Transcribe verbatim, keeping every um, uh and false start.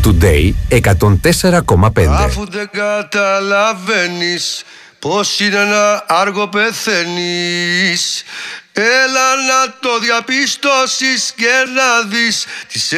Today εκατόν τέσσερα κόμμα πέντε. Αφού δεν καταλαβαίνεις πως είναι ένα άργο πεθαίνεις, έλα να το διαπιστώσεις και να δεις τις